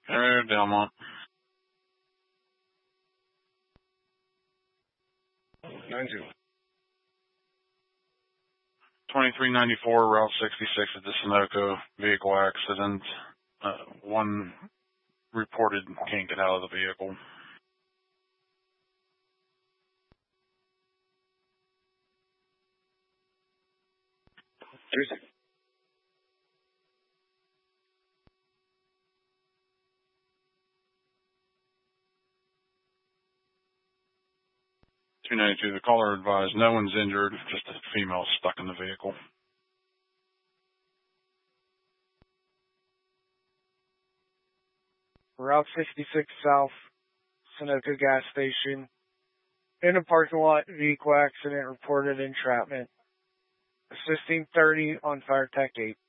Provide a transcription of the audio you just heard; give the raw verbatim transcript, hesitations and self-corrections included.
Hey, Delmont. nine two. twenty-three ninety-four, Route sixty-six at the Sunoco vehicle accident. Uh, one reported can't get out of the vehicle. Thursday. two ninety-two, the caller advised no one's injured, just a female stuck in the vehicle. Route sixty-six South, Sunoco gas station. In a parking lot, vehicle accident reported entrapment. Assisting thirty on Fire Tech eight.